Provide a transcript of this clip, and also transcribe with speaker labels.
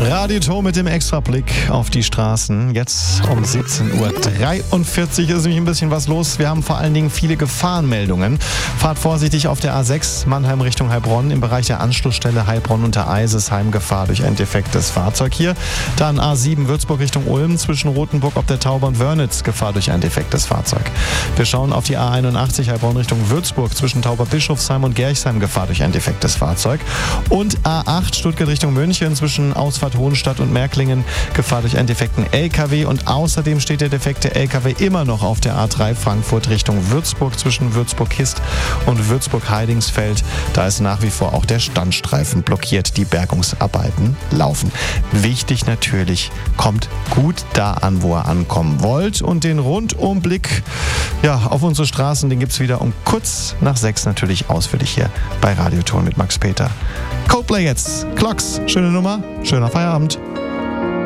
Speaker 1: Radio Tor mit dem Extrablick auf die Straßen. Jetzt um 17:43 Uhr ist nämlich ein bisschen was los. Wir haben vor allen Dingen viele Gefahrenmeldungen. Fahrt vorsichtig auf der A6 Mannheim Richtung Heilbronn. Im Bereich der Anschlussstelle Heilbronn unter Eisesheim Gefahr durch ein defektes Fahrzeug hier. Dann A7 Würzburg Richtung Ulm zwischen Rothenburg ob der Tauber und Wörnitz Gefahr durch ein defektes Fahrzeug. Wir schauen auf die A81 Heilbronn Richtung Würzburg zwischen Tauber-Bischofsheim und Gerchsheim Gefahr durch ein defektes Fahrzeug. Und A8 Stuttgart Richtung München zwischen Ausfahrt Hohenstadt und Märklingen Gefahr durch einen defekten LKW. Und außerdem steht der defekte LKW immer noch auf der A3 Frankfurt Richtung Würzburg zwischen Würzburg-Hist und Würzburg-Heidingsfeld. Da ist nach wie vor auch der Standstreifen blockiert. Die Bergungsarbeiten laufen. Wichtig natürlich, kommt gut da an, wo ihr ankommen wollt. Und den Rundumblick auf unsere Straßen, den gibt es wieder um kurz nach 6 natürlich ausführlich hier bei Radio Tor mit Max Peter. Coldplay jetzt. Clocks. Schöne Nummer. Schöner Feierabend.